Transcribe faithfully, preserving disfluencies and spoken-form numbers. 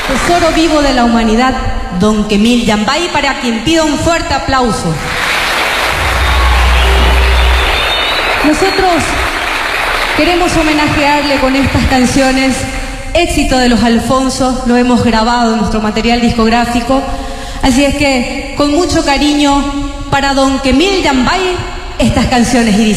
tesoro vivo de la humanidad, don Quemil Yambay, para quien pido un fuerte aplauso. Nosotros queremos homenajearle con estas canciones, éxito de los Alfonsos, lo hemos grabado en nuestro material discográfico, así es que con mucho cariño para don Quemil Yambay, estas canciones y